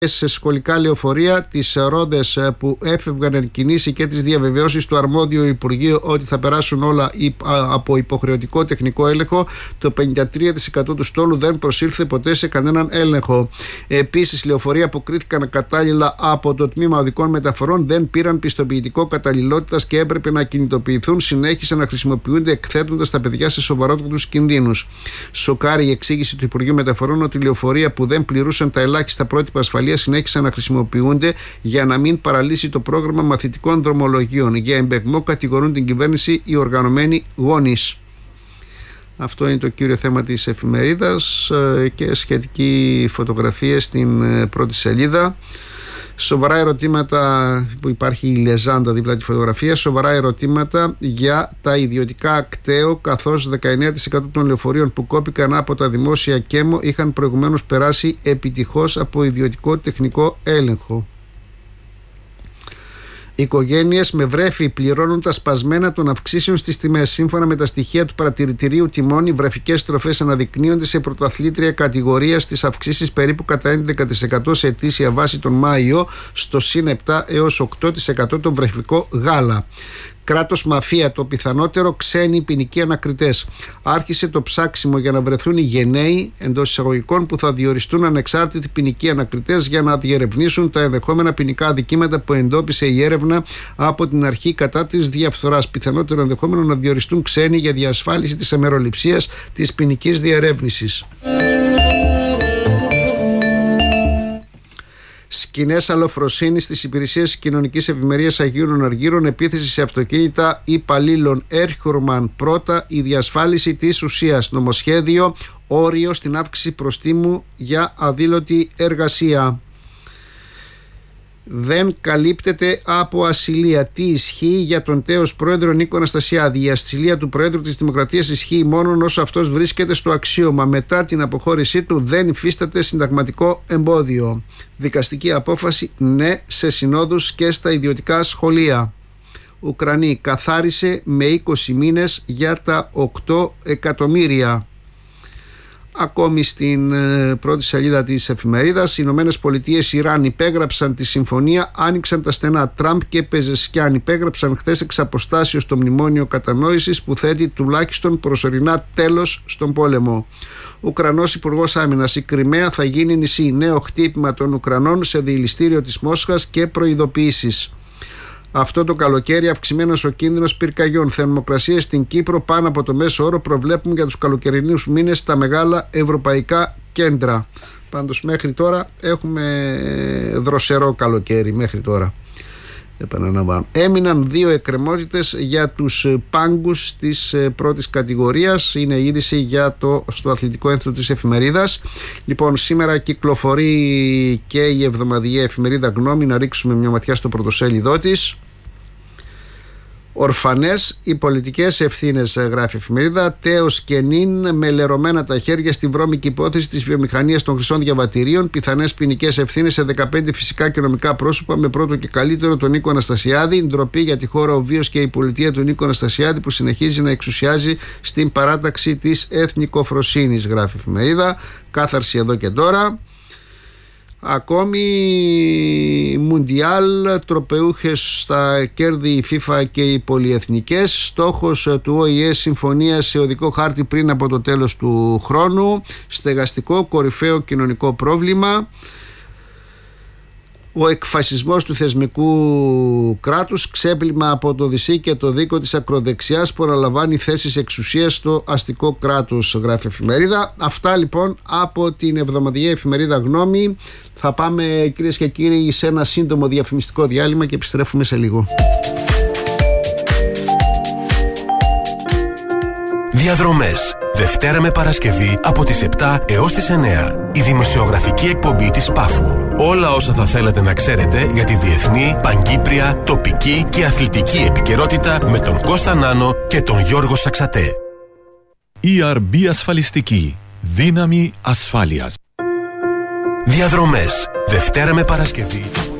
σε σχολικά λεωφορεία, τις ρόδες που έφευγαν εν κινήσει και τις διαβεβαιώσεις του αρμόδιου Υπουργείου ότι θα περάσουν όλα από υποχρεωτικό τεχνικό έλεγχο. Το 53% του στόλου δεν προσήλθε ποτέ σε κανέναν έλεγχο. Επίσης, λεωφορεία που κρίθηκαν κατάλληλα από το Τμήμα Οδικών Μεταφορών δεν πήραν πιστοποιητικό καταλληλότητας και έπρεπε να κινητοποιηθούν. Συνέχισαν να χρησιμοποιούνται, εκθέτοντας τα παιδιά σε σοβαρότατους κινδύνους. Σοκάρει η εξήγηση του Υπουργείου Μεταφορών ότι λεωφορεία που δεν πληρούσαν τα ελάχιστα πρότυπα ασφαλείας συνέχισαν να χρησιμοποιούνται για να μην παραλύσει το πρόγραμμα μαθητικών δρομολογίων. Για εμπεγμό κατηγορούν την κυβέρνηση οι οργανωμένοι γονείς. Αυτό είναι το κύριο θέμα της εφημερίδας και σχετική φωτογραφία στην πρώτη σελίδα. Σοβαρά ερωτήματα, που υπάρχει η λεζάντα δίπλα τη φωτογραφία, σοβαρά ερωτήματα για τα ιδιωτικά κτέο, καθώς 19% των λεωφορείων που κόπηκαν από τα δημόσια κέμο είχαν προηγουμένως περάσει επιτυχώς από ιδιωτικό τεχνικό έλεγχο. Οι οικογένειες με βρέφη πληρώνουν τα σπασμένα των αυξήσεων στις τιμές. Σύμφωνα με τα στοιχεία του Παρατηρητηρίου Τιμών, οι βρεφικές τροφές αναδεικνύονται σε πρωταθλήτρια κατηγορία στις αυξήσεις περίπου κατά 11% σε ετήσια βάση τον Μάιο, στο συν 7 έως 8% το βρεφικό γάλα. Κράτος μαφία, το πιθανότερο ξένοι ποινικοί ανακριτές. Άρχισε το ψάξιμο για να βρεθούν οι γενναίοι εντός εισαγωγικών που θα διοριστούν ανεξάρτητοι ποινικοί ανακριτές για να διερευνήσουν τα ενδεχόμενα ποινικά αδικήματα που εντόπισε η έρευνα από την αρχή κατά της διαφθοράς. Πιθανότερο ενδεχόμενο να διοριστούν ξένοι για διασφάλιση της αμεροληψίας της ποινικής διερεύνησης. Σκηνές αλλοφροσύνης στις υπηρεσίες κοινωνικής ευημερίας Αγίων Αργύρων, επίθεση σε αυτοκίνητα υπαλλήλων. Έρχορμαν πρώτα η διασφάλιση της ουσίας. Νομοσχέδιο, όριο στην αύξηση προστίμου για αδήλωτη εργασία. Δεν καλύπτεται από ασυλία. Τι ισχύει για τον τέος πρόεδρο Νίκο Αναστασιάδη? Η ασυλία του Προέδρου της Δημοκρατίας ισχύει μόνο όσο αυτός βρίσκεται στο αξίωμα. Μετά την αποχώρησή του δεν υφίσταται συνταγματικό εμπόδιο. Δικαστική απόφαση ναι σε συνόδους και στα ιδιωτικά σχολεία. Ουκρανή καθάρισε με 20 μήνες για τα 8 εκατομμύρια. Ακόμη στην πρώτη σελίδα της εφημερίδας, οι Ηνωμένες Πολιτείες Ιράν υπέγραψαν τη συμφωνία, άνοιξαν τα στενά. Τραμπ και Πεζεσκιάν υπέγραψαν χθες εξ αποστάσεως το μνημόνιο κατανόησης που θέτει τουλάχιστον προσωρινά τέλος στον πόλεμο. Ουκρανός Υπουργός Άμυνας: η Κριμαία θα γίνει νησί. Νέο χτύπημα των Ουκρανών σε διελιστήριο της Μόσχας και προειδοποιήσεις. Αυτό το καλοκαίρι αυξημένος ο κίνδυνος πυρκαγιών. Θερμοκρασίες στην Κύπρο πάνω από το μέσο όρο προβλέπουν για τους καλοκαιρινούς μήνες στα μεγάλα ευρωπαϊκά κέντρα. Πάντως μέχρι τώρα έχουμε δροσερό καλοκαίρι μέχρι τώρα. Επαναλαμβάνω. Έμειναν 2 εκκρεμότητες για τους πάγκους της πρώτης κατηγορίας. Είναι η είδηση για στο αθλητικό ένθρο της εφημερίδας. Λοιπόν, σήμερα κυκλοφορεί και η εβδομαδιαία εφημερίδα Γνώμη. Να ρίξουμε μια ματιά στο πρωτοσέλιδό της. Ορφανές οι πολιτικές ευθύνες, γράφει η εφημερίδα. Τέος και νυν με λερωμένα τα χέρια στη βρώμικη υπόθεση της βιομηχανίας των χρυσών διαβατηρίων. Πιθανές ποινικές ευθύνες σε 15 φυσικά και νομικά πρόσωπα, με πρώτο και καλύτερο τον Νίκο Αναστασιάδη. Ντροπή για τη χώρα, ο βίος και η πολιτεία του Νίκο Αναστασιάδη που συνεχίζει να εξουσιάζει στην παράταξη της εθνικοφροσύνης, γράφει η εφημερίδα. Κάθαρση εδώ και τώρα. Ακόμη Μουντιάλ, τροπεούχες στα κέρδη η FIFA και οι πολυεθνικές. Στόχος του ΟΗΕ συμφωνία σε οδικό χάρτη πριν από το τέλος του χρόνου. Στεγαστικό, κορυφαίο κοινωνικό πρόβλημα. Ο εκφασισμός του θεσμικού κράτους, ξέπλυμα από το Δυσί και το δίκο της ακροδεξιάς που αναλαμβάνει θέσεις εξουσίας στο αστικό κράτος, γράφει εφημερίδα. Αυτά λοιπόν από την εβδομαδιαία εφημερίδα Γνώμη. Θα πάμε, κυρίες και κύριοι, σε ένα σύντομο διαφημιστικό διάλειμμα και επιστρέφουμε σε λίγο. Διαδρομές. Δευτέρα με Παρασκευή από τις 7 έως τις 9. Η δημοσιογραφική εκπομπή της Πάφου. Όλα όσα θα θέλατε να ξέρετε για τη διεθνή, παγκύπρια, τοπική και αθλητική επικαιρότητα με τον Κώστα Νάνο και τον Γιώργο Σαξατέ. ERB Ασφαλιστική. Δύναμη ασφάλειας. Διαδρομές. Δευτέρα με Παρασκευή.